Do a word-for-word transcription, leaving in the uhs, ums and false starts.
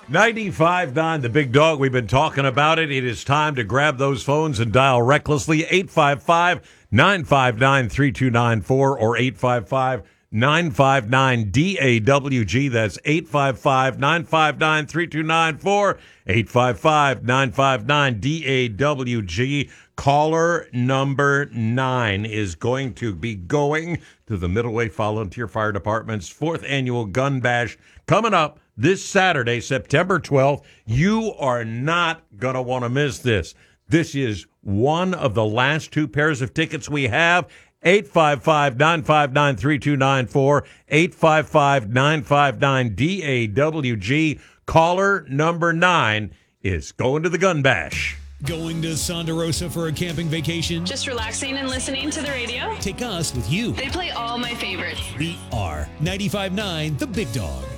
ninety-five point nine, the big dog. We've been talking about it. It is time to grab those phones and dial recklessly. eight five five, nine five nine, three two nine four or eight five five, nine five nine, D A W G. That's eight five five, nine five nine, three two nine four, eight five five, nine five nine, D A W G. Caller number nine is going to be going to the Middleway Volunteer Fire Department's fourth annual Gun Bash coming up this Saturday, September twelfth. You are not going to want to miss this. This is one of the last two pairs of tickets we have. eight five five, nine five nine, three two nine four, eight five five, nine five nine, D A W G. Caller number nine is going to the Gun Bash. Going to Santa Rosa for a camping vacation? Just relaxing and listening to the radio? Take us with you. They play all my favorites. We are ninety-five point nine The Big Dog.